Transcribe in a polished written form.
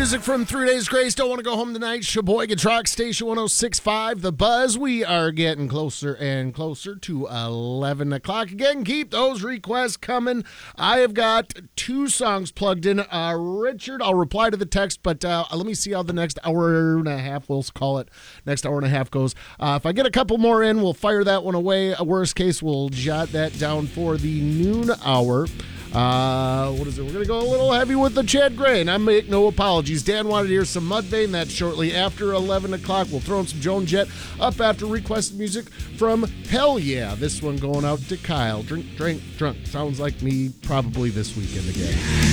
music from 3 Days Grace. Don't want to go home tonight. Sheboygan Truck Station 106.5. The Buzz. We are getting closer and closer to 11 o'clock. Again, keep those requests coming. I have got 2 songs plugged in. Richard, I'll reply to the text, but let me see how the next hour and a half, we'll call it, next hour and a half goes. If I get a couple more in, we'll fire that one away. Worst case, we'll jot that down for the noon hour. What is it? We're going to go a little heavy with the Chad Gray, and I make no apologies. Dan wanted to hear some Mudvayne. That's shortly after 11 o'clock. We'll throw in some Joan Jett up after requested music from Hell Yeah. This one going out to Kyle. Drink, drink, drunk. Sounds like me probably this weekend again.